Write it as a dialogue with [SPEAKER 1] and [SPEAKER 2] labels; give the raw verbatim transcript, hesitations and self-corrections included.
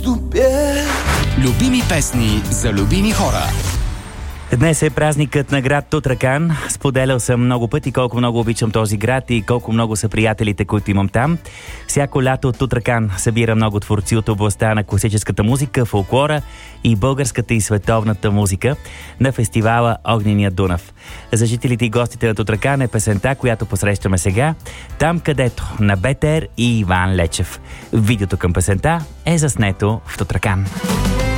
[SPEAKER 1] Любими песни за любими хора.
[SPEAKER 2] Днес е празникът на град Тутракан. Споделял съм много пъти колко много обичам този град и колко много са приятелите, които имам там. Всяко лято Тутракан събира много творци от областта на класическата музика, фолклора и българската и световната музика на фестивала Огнения Дунав. За жителите и гостите на Тутракан е песента, която посрещаме сега, Там където, на БТР и Иван Лечев. Видеото към песента е заснето в Тутракан.